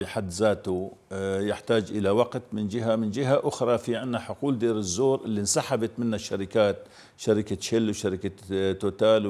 بحد ذاته يحتاج إلى وقت من جهة أخرى في عنا حقول دير الزور اللي انسحبت منها الشركات، شركة شيل وشركة توتال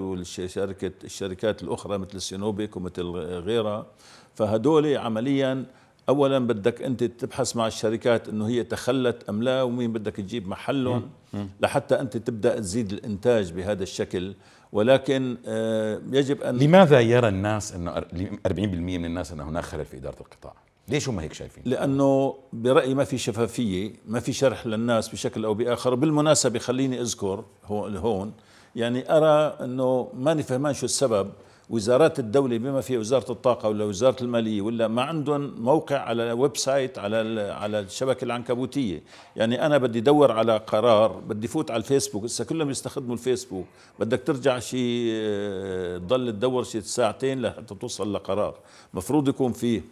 والشركات الأخرى مثل سينوبيك ومثل غيرها. فهدول عمليا أولا بدك أنت تبحث مع الشركات أنه هي تخلت أم لا، ومين بدك تجيب محلهم لحتى أنت تبدأ تزيد الإنتاج بهذا الشكل. ولكن يجب أن لماذا يرى الناس أنه 40% من الناس أن هناك خلل في إدارة القطاع؟ ليش هم هيك شايفين؟ لأنه برأيي ما في شفافية، ما في شرح للناس بشكل أو بآخر. بالمناسبة خليني أذكر هون يعني أرى أنه ماني فهمان شو السبب. وزارات الدولة بما فيها وزارة الطاقة ولا وزارة المالية ولا ما عندهم موقع على ويب سايت على الشبكة العنكبوتية. يعني أنا بدي أدور على قرار، بدي فوت على الفيسبوك، هسه كلهم يستخدموا الفيسبوك، بدك ترجع شيء تضل تدور شيء ساعتين لحتى توصل لقرار. مفروض يكون فيه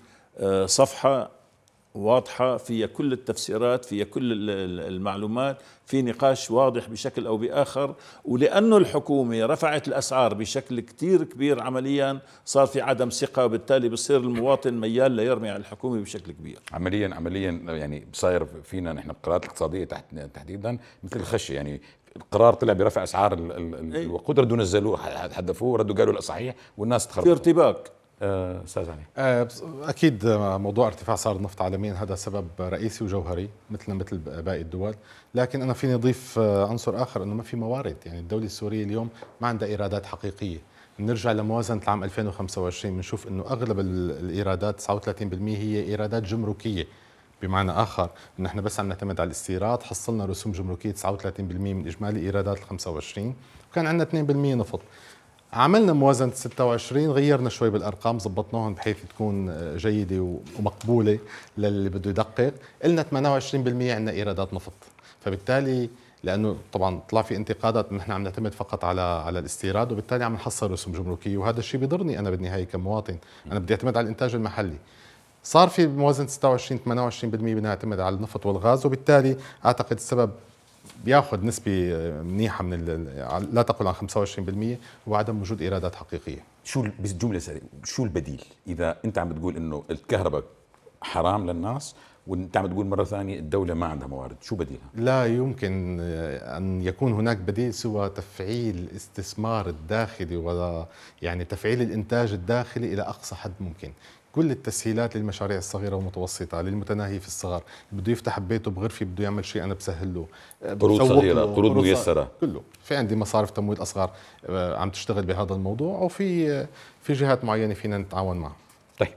صفحة واضحة فيها كل التفسيرات، فيها كل المعلومات، في نقاش واضح بشكل أو بآخر. ولأنه الحكومة رفعت الأسعار بشكل كتير كبير عمليا صار في عدم ثقة، وبالتالي بصير المواطن ميال ليرمي على الحكومة بشكل كبير. عمليا يعني صاير فينا نحن القرارات الاقتصادية تحديدا مثل الخشة. يعني القرار طلع برفع أسعار الوقود، ردوا نزلوه حدفوه، ردوا قالوا لا صحيح، والناس تخربت في ارتباك. أستاذ علي. أكيد موضوع ارتفاع أسعار النفط عالميا هذا سبب رئيسي وجوهري مثل باقي الدول. لكن أنا فيني أضيف عنصر آخر، أنه ما في موارد. يعني الدولة السورية اليوم ما عندها إيرادات حقيقية. نرجع لموازنة العام 2025 بنشوف أنه أغلب الإيرادات 39% هي إيرادات جمركية. بمعنى آخر أن احنا بس عم نعتمد على الاستيراد، حصلنا رسوم جمركية 39% من إجمالي إيرادات ال 25، وكان عندنا 2% نفط. عملنا موازنة 26، غيرنا شوي بالأرقام، زبطناهم بحيث تكون جيدة ومقبولة للي بده يدقق. قلنا 28% عندنا إيرادات نفط. فبالتالي لأنه طبعا طلع في انتقادات نحن عم نعتمد فقط على الاستيراد، وبالتالي عم نحصل رسوم جمركية، وهذا الشيء بيضرني أنا بالنهاية كمواطن. أنا بدي أعتمد على الإنتاج المحلي. صار في موازنة 26 28% بنعتمد على النفط والغاز، وبالتالي أعتقد السبب بياخذ نسبة منيحة من لا تقل عن 25%، وعدم وجود إيرادات حقيقية. شو بجملة سريعة شو البديل؟ إذا أنت عم بتقول إنه الكهرباء حرام للناس، وأنت عم بتقول مرة ثانية الدولة ما عندها موارد، شو بديلها؟ لا يمكن أن يكون هناك بديل سوى تفعيل الاستثمار الداخلي، يعني تفعيل الإنتاج الداخلي إلى أقصى حد ممكن. كل التسهيلات للمشاريع الصغيرة والمتوسطة، للمتناهي في الصغر، بده يفتح بيته بغرفة بده يعمل شيء أنا بسهل له، قروض صغيرة، قروض ميسرة، كله. في عندي مصارف تمويل أصغر عم تشتغل بهذا الموضوع، وفي جهات معينة فينا نتعاون معها. طيب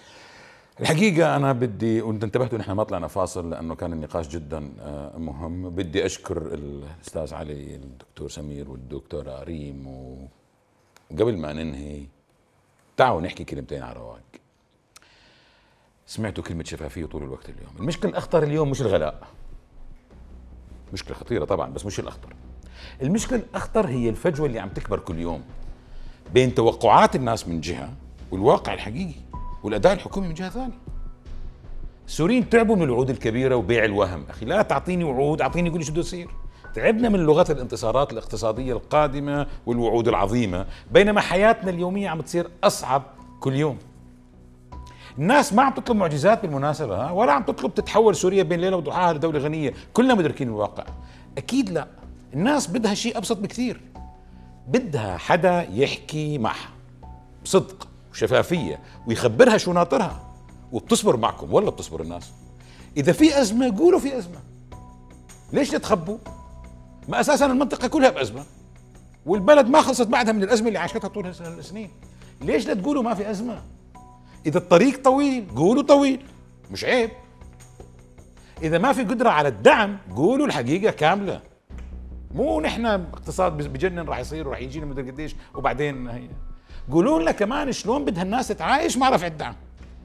الحقيقة أنا بدي، وأنت انتبهتوا نحن ما طلعنا فاصل لأنه كان النقاش جدا مهم. بدي أشكر الأستاذ علي، الدكتور سمير والدكتورة ريم. وقبل ما ننهي تعالوا نحكي كلمتين على رواق. سمعتوا كلمة شفافية طول الوقت اليوم. المشكلة الأخطر اليوم مش الغلاء، مشكلة خطيرة طبعا بس مش الأخطر. المشكلة الأخطر هي الفجوة اللي عم تكبر كل يوم بين توقعات الناس من جهة والواقع الحقيقي والأداء الحكومي من جهة ثانية. السوريين تعبوا من الوعود الكبيرة وبيع الوهم. أخي لا تعطيني وعود، أعطيني قولي شو بده يصير. تعبنا من لغة الانتصارات الاقتصادية القادمة والوعود العظيمة، بينما حياتنا اليومية عم تصير أصعب كل يوم. الناس ما عم تطلب معجزات بالمناسبة، ولا عم تطلب تتحول سوريا بين ليلة وضحاها لدولة غنية. كلنا مدركين الواقع. أكيد لا، الناس بدها شيء أبسط بكثير، بدها حدا يحكي معها بصدق وشفافية ويخبرها شو ناطرها. وبتصبر معكم ولا بتصبر الناس؟ إذا في أزمة قولوا في أزمة، ليش تتخبوا؟ ما أساسا المنطقة كلها بأزمة، والبلد ما خلصت بعدها من الأزمة اللي عاشتها طول السنين. ليش لا تقولوا ما في أزمة؟ إذا الطريق طويل قولوا طويل، مش عيب. إذا ما في قدرة على الدعم قولوا الحقيقة كاملة. مو نحن اقتصاد بجنن راح يصير وراح يجينا مدري قديش وبعدين هي. قولوا لنا كمان شلون بدها الناس تتعايش مع رفع الدعم،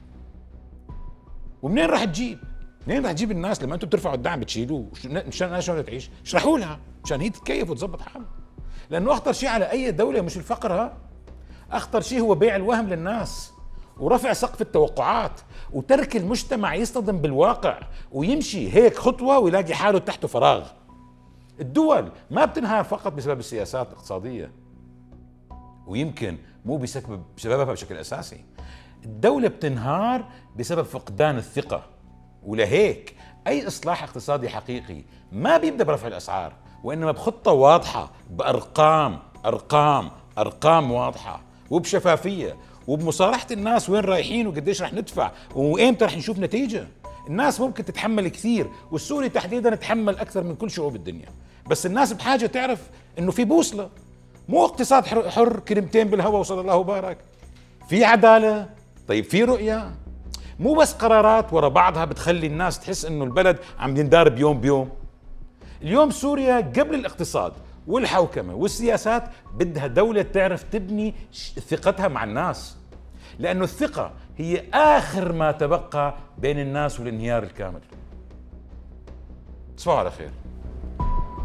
ومنين راح تجيب؟ منين راح تجيب الناس لما انتم بترفعوا الدعم بتشيلوه؟ مشان الناس شلون تعيش؟ اشرحوا لها مشان هي تتكيف وتظبط حالها. لانه اخطر شيء على اي دولة مش الفقر، ها اخطر شيء هو بيع الوهم للناس ورفع سقف التوقعات وترك المجتمع يصطدم بالواقع ويمشي هيك خطوة ويلاقي حاله تحته فراغ. الدول ما بتنهار فقط بسبب السياسات الاقتصادية، ويمكن مو بسببها بشكل أساسي. الدولة بتنهار بسبب فقدان الثقة. ولهيك أي إصلاح اقتصادي حقيقي ما بيبدأ برفع الأسعار، وإنما بخطة واضحة بأرقام أرقام واضحة وبشفافية وبمصارحة الناس وين رايحين وقديش رح ندفع وإمتى رح نشوف نتيجة. الناس ممكن تتحمل كثير، والسوري تحديدا تحمل أكثر من كل شعوب الدنيا، بس الناس بحاجة تعرف إنه في بوصلة، مو اقتصاد حر كلمتين بالهواء وصلى الله وبارك. في عدالة، طيب في رؤية، مو بس قرارات ورا بعضها بتخلي الناس تحس إنه البلد عم يندار بيوم بيوم. اليوم سوريا قبل الاقتصاد والحوكمة والسياسات بدها دولة تعرف تبني ثقتها مع الناس، لأنه الثقة هي آخر ما تبقى بين الناس والانهيار الكامل. تصبحوا على خير.